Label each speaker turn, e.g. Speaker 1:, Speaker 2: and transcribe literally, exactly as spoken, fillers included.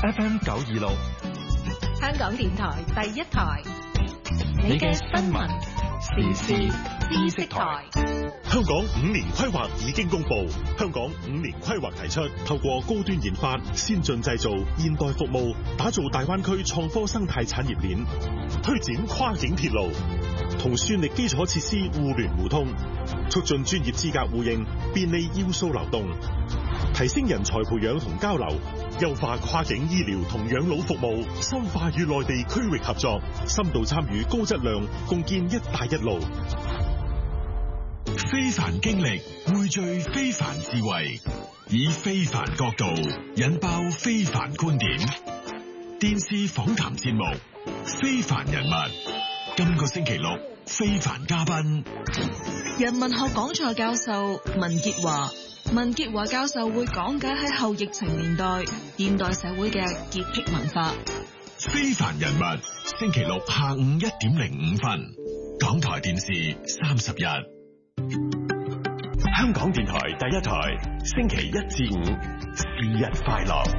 Speaker 1: F M 九二六，
Speaker 2: 香港電台第一台，
Speaker 1: 你嘅新聞時事知識台。
Speaker 3: 香港五年規劃已經公布，香港五年規劃提出透過高端研發、先進製造、現代服務，打造大灣區創科生態產業鏈，推展跨境鐵路，同算力基礎設施互聯互通，促進專業資格互認，便利要素流動，提升人才培養同交流，優化跨境醫療同養老服務，深化與內地區域合作，深度參與高質量，共建一帶一路。
Speaker 4: 非凡經歷匯聚非凡智慧，以非凡角度引爆非凡觀點。電視訪談節目《非凡人物》，今個星期六非凡嘉賓，
Speaker 5: 人文學講座教授文潔華。文潔華教授會講解喺後疫情年代現代社會嘅潔癖文化。
Speaker 4: 非凡人物，星期六下午一點零五分，港台電視三十日。
Speaker 3: 香港電台第一台，星期一至五，是日快樂。